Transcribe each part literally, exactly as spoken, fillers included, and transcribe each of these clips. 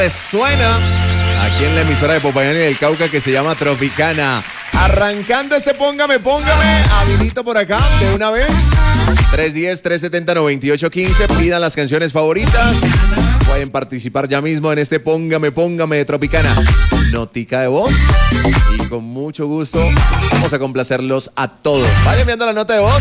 que suena aquí en la emisora de Popayán y del Cauca que se llama Tropicana. Arrancando este Póngame, Póngame, habilito por acá de una vez. tres uno cero, tres siete cero, nueve ocho uno cinco. Pidan las canciones favoritas. Pueden participar ya mismo en este Póngame, Póngame de Tropicana. Notica de voz. Y con mucho gusto vamos a complacerlos a todos. Vayan enviando la nota de voz.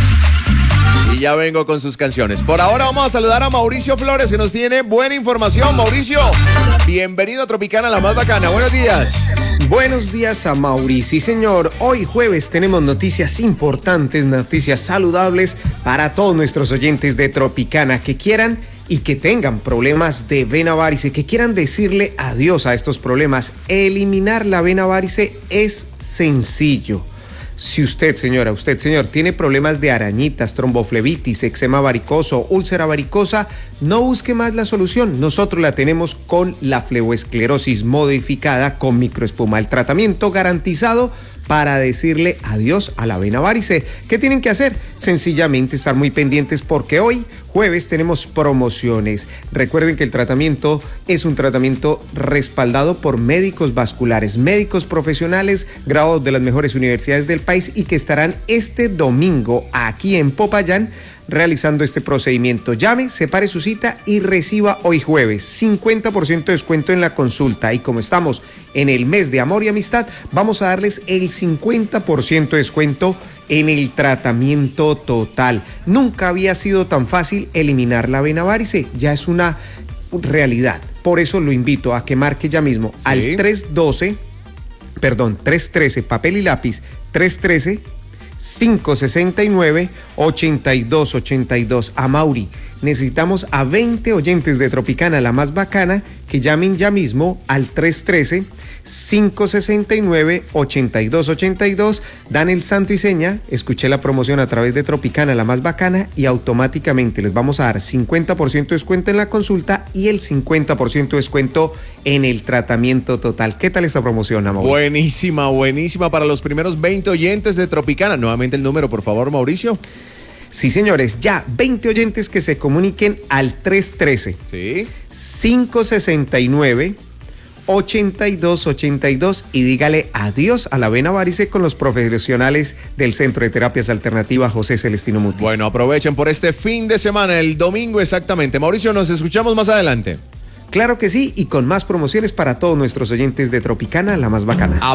Y ya vengo con sus canciones. Por ahora vamos a saludar a Mauricio Flores, que nos tiene buena información. Mauricio, bienvenido a Tropicana, la más bacana. Buenos días. Buenos días a Mauri. Sí, señor. Hoy jueves tenemos noticias importantes, noticias saludables para todos nuestros oyentes de Tropicana que quieran y que tengan problemas de vena varice, que quieran decirle adiós a estos problemas. Eliminar la vena varice es sencillo. Si usted, señora, usted, señor, tiene problemas de arañitas, tromboflebitis, eczema varicoso, úlcera varicosa, no busque más la solución. Nosotros la tenemos con la fleboesclerosis modificada con microespuma. El tratamiento garantizado para decirle adiós a la vena varice. ¿Qué tienen que hacer? Sencillamente estar muy pendientes porque hoy, jueves, tenemos promociones. Recuerden que el tratamiento es un tratamiento respaldado por médicos vasculares, médicos profesionales graduados de las mejores universidades del país y que estarán este domingo aquí en Popayán realizando este procedimiento. Llame, separe su cita y reciba hoy jueves cincuenta por ciento de descuento en la consulta. Y como estamos en el mes de amor y amistad, vamos a darles el cincuenta por ciento de descuento en el tratamiento total. Nunca había sido tan fácil eliminar la vena varice, ya es una realidad. Por eso lo invito a que marque ya mismo sí. al tres doce, perdón, tres trece, papel y lápiz, tres trece, cinco sesenta y nueve, ochenta y dos ochenta y dos. A Mauri, necesitamos a veinte oyentes de Tropicana, la más bacana, que llamen ya mismo al tres trece, cinco sesenta y nueve, ochenta y dos ochenta y dos, dan el santo y seña, escuché la promoción a través de Tropicana, la más bacana, y automáticamente les vamos a dar cincuenta por ciento de descuento en la consulta y el cincuenta por ciento de descuento en el tratamiento total. ¿Qué tal esta promoción, amor? Buenísima, buenísima para los primeros veinte oyentes de Tropicana. Nuevamente el número, por favor, Mauricio. Sí, señores, ya veinte oyentes que se comuniquen al tres trece, sí. cinco sesenta y nueve, ochenta y dos ochenta y dos y dígale adiós a la vena varice con los profesionales del Centro de Terapias Alternativas José Celestino Mutis. Bueno, aprovechen por este fin de semana, el domingo exactamente. Mauricio, nos escuchamos más adelante. Claro que sí, y con más promociones para todos nuestros oyentes de Tropicana, la más bacana.